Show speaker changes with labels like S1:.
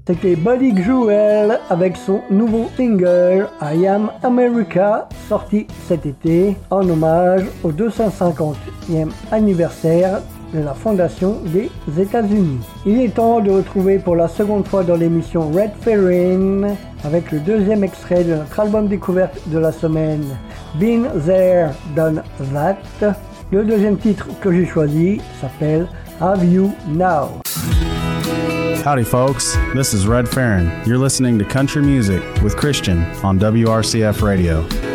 S1: C'était Buddy Jewel avec son nouveau single I Am America, sorti cet été en hommage au 250e anniversaire de la fondation des États-Unis. Il est temps de retrouver pour la seconde fois dans l'émission Red Ferrin avec le deuxième extrait de notre album découverte de la semaine, Been There, Done That. Le deuxième titre que j'ai choisi s'appelle Have You Now.
S2: Howdy, folks. This is Red Ferrin. You're listening to Country Music with Christian on WRCF Radio.